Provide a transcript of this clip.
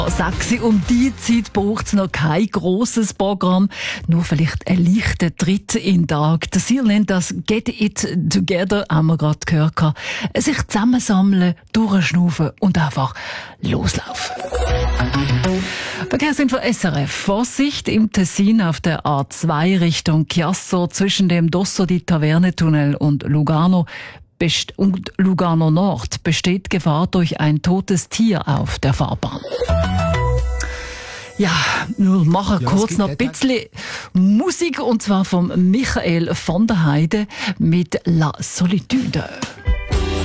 6 um die Zeit braucht es noch kein grosses Programm, nur vielleicht ein leichter Tritt in den Tag. Der Ziel nennt das «Get it together», haben wir gerade gehört. Sich zusammensammeln, durchschnaufen und einfach loslaufen. Verkehrsinfo SRF. Vorsicht im Tessin auf der A2 Richtung Chiasso zwischen dem Dosso di Taverne-Tunnel und Lugano Nord besteht Gefahr durch ein totes Tier auf der Fahrbahn. Ja, wir machen kurz noch ein bisschen Musik, und zwar von Michael von der Heide mit La Solitude.